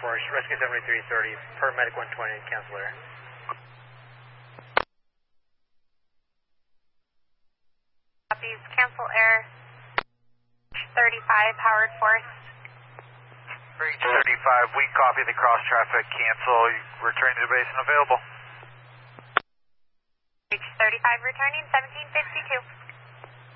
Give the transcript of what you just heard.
Force, Rescue 7330, per Medic 120, cancel air. Copies, cancel air. 35, Howard Force. Reach 35, we copy the cross traffic, cancel, returning to base and available. Reach 35, returning 1752.